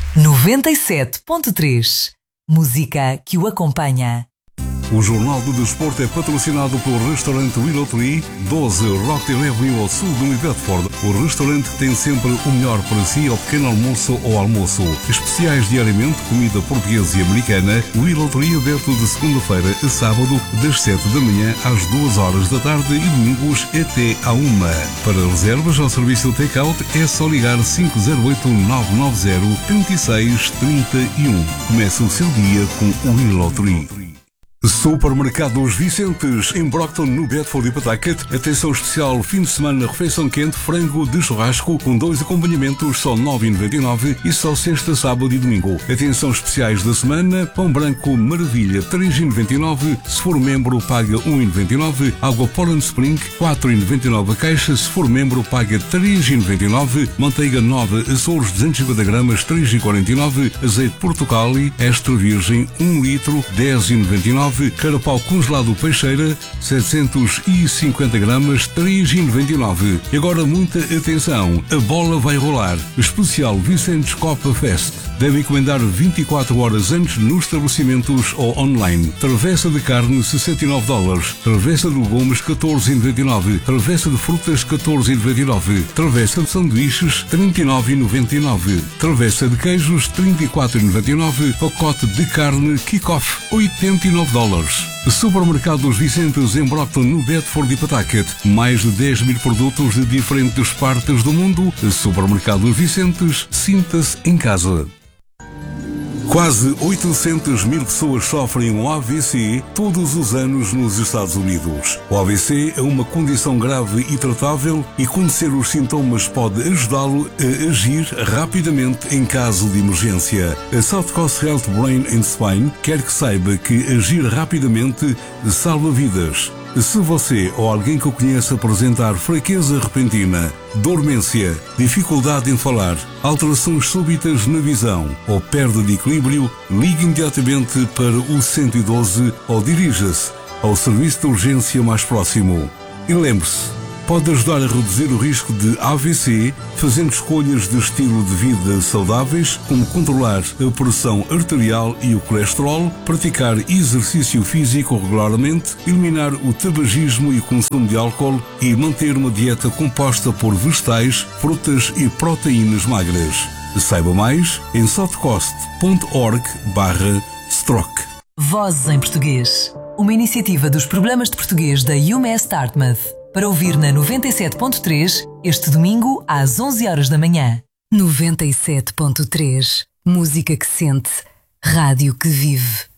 97.3. Música que o acompanha. O Jornal do Desporto é patrocinado pelo restaurante Willow Tree, 12 Rockdale Avenue ao sul de New Bedford. O restaurante tem sempre o melhor para si ao pequeno almoço ou almoço. Especiais diariamente, comida portuguesa e americana. Willow Tree aberto de segunda-feira a sábado, das 7 da manhã às 2 horas da tarde e domingos até à 1. Para reservas ao serviço take-out é só ligar 508-990-3631. Comece o seu dia com o Willow Tree. Supermercados Vicentes, em Brockton, no Bedford e Pawtucket. Atenção especial, fim de semana, refeição quente, frango de churrasco, com 2 acompanhamentos, só 9,99 e só sexta, sábado e domingo. Atenção especiais da semana, pão branco Maravilha, 3,99, se for membro paga 1,99, água Poland Spring, 4,99 a caixa, se for membro paga 3,99, manteiga nova Açores 250 gramas, 3,49, azeite Portocali, extra virgem, 1 litro, 10,99, carapau congelado Peixeira, 750 gramas, 3,99. E agora muita atenção, a bola vai rolar. Especial Vicentes Copa Fest. Deve encomendar 24 horas antes nos estabelecimentos ou online. Travessa de carne, $69. Travessa de legumes, 14,99. Travessa de frutas, 14,99. Travessa de sanduíches, 39,99. Travessa de queijos, 34,99. Pacote de carne Kick-Off, $89. Supermercados Vicentes em Brockton, no Bedford e Pawtucket. Mais de 10 mil produtos de diferentes partes do mundo. Supermercados Vicentes, sinta-se em casa. Quase 800 mil pessoas sofrem um AVC todos os anos nos Estados Unidos. O AVC é uma condição grave e tratável e conhecer os sintomas pode ajudá-lo a agir rapidamente em caso de emergência. A South Coast Health Brain and Spine quer que saiba que agir rapidamente salva vidas. Se você ou alguém que o conheça apresentar fraqueza repentina, dormência, dificuldade em falar, alterações súbitas na visão ou perda de equilíbrio, ligue imediatamente para o 112 ou dirija-se ao serviço de urgência mais próximo. E lembre-se, pode ajudar a reduzir o risco de AVC fazendo escolhas de estilo de vida saudáveis, como controlar a pressão arterial e o colesterol, praticar exercício físico regularmente, eliminar o tabagismo e o consumo de álcool e manter uma dieta composta por vegetais, frutas e proteínas magras. Saiba mais em southcoast.org/stroke. Vozes em Português. Uma iniciativa dos programas de português da UMass Dartmouth. Para ouvir na 97.3, este domingo às 11 horas da manhã. 97.3. Música que sente, rádio que vive.